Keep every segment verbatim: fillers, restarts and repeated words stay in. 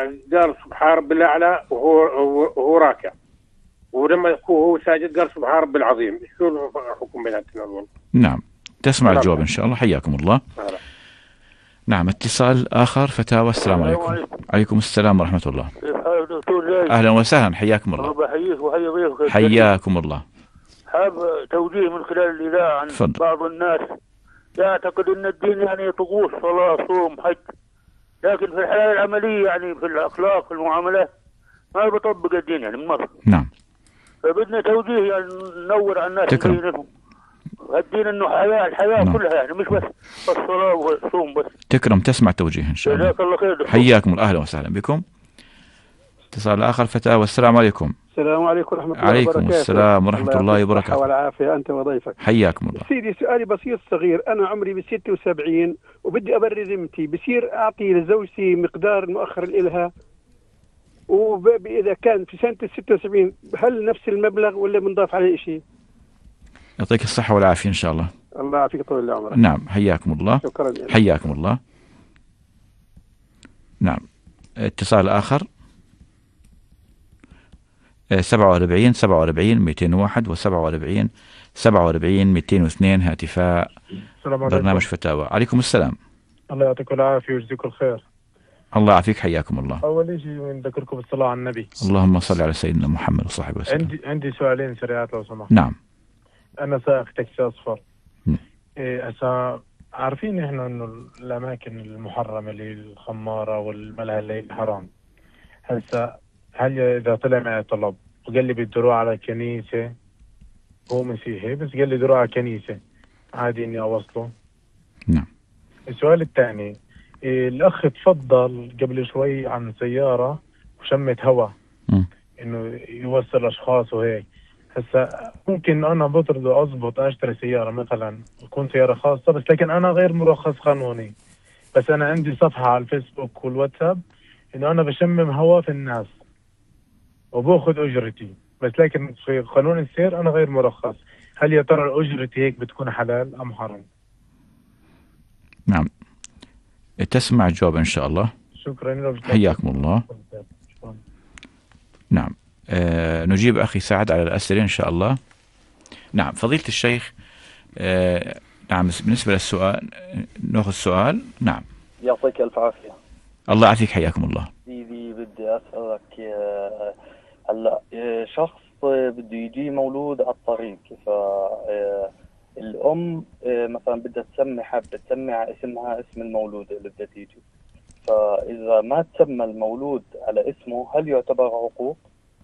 قال سبحان ربي الأعلى وهو وهو راكع، ولما يكون هو ساجد قال سبحان ربي العظيم، شو الحكم بيناتنا والله؟ نعم تسمع الجواب إن شاء الله. حياكم الله. أهلا. نعم اتصال آخر. فتاوى. السلام عليكم. عليكم السلام ورحمة الله. أهلا وسهلا. حياكم الله. بحييك وحيي ضيفك. حياكم الله. حاب توجيه من خلال الإذاعة عن فضل. بعض الناس يعتقد أن الدين يعني طقوس صلاة صوم حج، لكن في الحياة العملية يعني في الأخلاق في المعاملات ما بيطبق الدين يعني من مرة. نعم. فبدنا توجيه يعني ننور على الناس تكرم. الدين انه حياة الحياة نعم. كلها يعني مش بس الصلاة والصوم بس. تكرم تسمع توجيه إن شاء الله. جزاك الله خير. حياكم الله. أهلا وسهلا بكم. اتصال آخر. فتاوى. السلام عليكم. السلام عليكم ورحمة الله عليكم وبركاته. السلام ورحمة الله وبركاته. والعافية أنت وضيفك. حياكم الله. سيدي سؤالي بسيط صغير، أنا عمري بستة وسبعين وبدي أبرر ذمتي، بصير أعطي لزوجتي مقدار مؤخر إلها، وإذا كان في سنة الستة وسبعين هل نفس المبلغ ولا بنضاف عليه شيء؟ يعطيك الصحة والعافية إن شاء الله. الله يعافيك طول العمر. نعم حياكم الله. شكرا. حياكم الله. نعم اتصال آخر. سبعة وأربعين سبعة وأربعين مئتين وواحد وسبعة وأربعين سبعة وأربعين مئتين واثنين هاتفاء برنامج فتاوى. عليكم السلام. الله يعطيكم العافية ويجزيكم الخير. الله يعافيك. حياكم الله. أول شيء نذكركم بالصلاة على النبي. اللهم صل على سيدنا محمد وصحبه وسلم. عندي عندي سؤالين سريعات لو سمحت. نعم. أنا سائق تاكسي أصفر. م. إيه هسا عارفين إحنا إنه الأماكن المحرمة للخمارة والملاهي الليل حرام. هسا هل إذا طلع معي طلب وقال لي بده يروح على كنيسة، هو مسيحي بس قال لي بده يروح على كنيسة، عادي إني أوصله؟ نعم. السؤال الثاني، إيه الأخ تفضل قبل شوي عن سيارة وشمت هوا إنه يوصل أشخاص وهيك. هسا ممكن أنا بطرد وأضبط أشتري سيارة مثلا تكون سيارة خاصة، بس لكن أنا غير مرخص قانوني، بس أنا عندي صفحة على الفيسبوك والواتساب إنه أنا بشمم هوا في الناس وبأخذ أجرتي، بس لكن في قانون السير أنا غير مرخص. هل يا ترى أجرتي هيك بتكون حلال أم حرام؟ نعم تسمع الجواب إن شاء الله. شكرا. حياكم الله. نعم آه نجيب أخي سعد على الأسئلة إن شاء الله. نعم فضيلة الشيخ. آه نعم بالنسبة للسؤال نأخذ السؤال. نعم يعطيك ألف عافية. الله يعافيك. حياكم الله. سيدي بدي أسألك هلا شخص بده يجي مولود على الطريق، فالأم مثلا بدها تسمي حابة تسمي على اسمها اسم المولود اللي بدها تيجي، فإذا ما تسمى المولود على اسمه هل يعتبر عقوق؟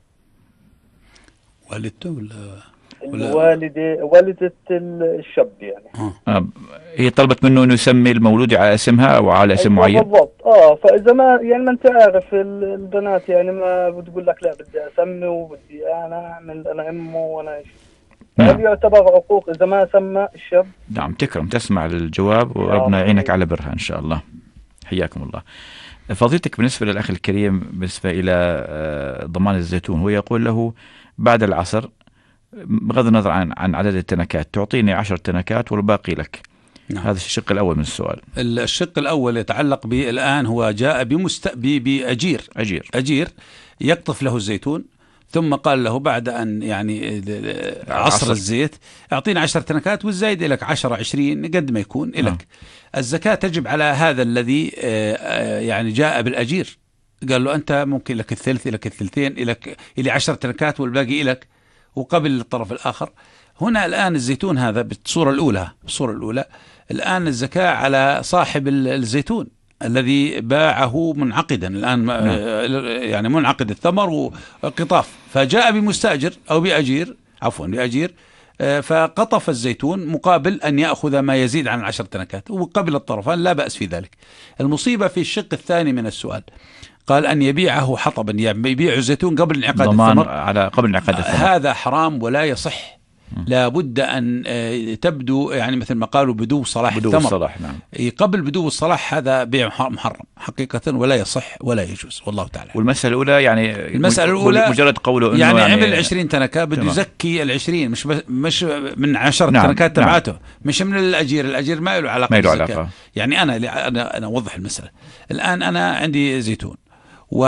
والدته ولا الوالدة والدة الشاب يعني. آه. هي طلبت منه انه يسمي المولود على اسمها او على اسم معين. بالضبط. اه فاذا ما يعني ما انت عارف البنات يعني ما بتقول لك لا بدي اسمي وبدي انا اعمل انا امه وانا ايش. هل يعتبر عقوق اذا ما سمى الشاب؟ نعم تكرم تسمع الجواب وربنا يعينك على برها ان شاء الله. حياكم الله. فضيلتك بالنسبة للأخ الكريم بالنسبة إلى ضمان الزيتون، هو يقول له بعد العصر بغض النظر عن عن عدد التنكات تعطيني عشر تنكات والباقي لك. نعم. هذا الشق الأول من السؤال. الشق الأول يتعلق به الآن هو جاء بمست... بأجير أجير أجير يقطف له الزيتون، ثم قال له بعد أن يعني عصر, عصر. الزيت أعطينا عشر تنكات والزايد لك عشرة عشرين قد ما يكون لك. آه. الزكاة تجب على هذا الذي يعني جاء بالأجير، قال له أنت ممكن لك الثلث لك الثلثين لك إلى عشر تنكات والباقي لك، وقبل الطرف الآخر. هنا الآن الزيتون هذا بالصورة الأولى بالصورة الأولى الآن الزكاة على صاحب الزيتون الذي باعه منعقدا الآن. نعم. يعني منعقد الثمر وقطاف، فجاء بمستأجر أو بأجير عفوا بأجير فقطف الزيتون مقابل أن يأخذ ما يزيد عن عشر تنكات، وقبل الطرفان لا بأس في ذلك. المصيبة في الشق الثاني من السؤال، قال أن يبيعه حطبا، يعني يبيع الزيتون قبل انعقاد الثمر، على قبل انعقاد الثمر. هذا حرام ولا يصح. لا بد أن تبدو يعني مثل ما قالوا بدو صلاح بدو الثمر. الصلاح. نعم. قبل بدو الصلاح هذا بيع محرم حقيقة ولا يصح ولا يجوز، والله تعالى. والمسألة الأولى يعني المسألة الأولى مجرد قوله إنه يعني, يعني عمل عشرين تنكة بده يزكي العشرين، مش مش من عشر نعم. تنكات تبعته. نعم. مش من الأجير، الأجير ما له علاقة ما له بالزكاة. علاقة. يعني أنا أنا أنا أوضح المسألة. الآن أنا عندي زيتون